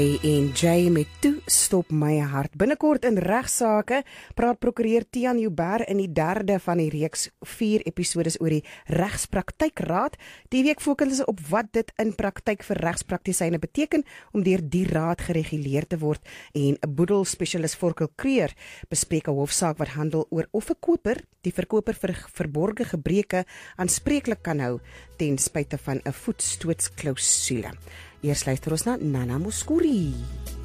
En Jay met toe stop my hart. Binnekort in regsaake praat prokureur Tiaan Joubert in die derde van die reeks 4 episodes oor die Regspraktykraad. Die week fokus op wat dit in praktyk vir regspraktisyne beteken om deur die raad gereguleer te word. En 'n boedelspesialis Volker Kreer bespreek 'n hofsaak wat handel oor of 'n koper die verkoper vir verborgde gebreke aanspreeklik kan hou ten spyte van 'n voetstootsklausule. Eers luister ons na Nana Mouskouri.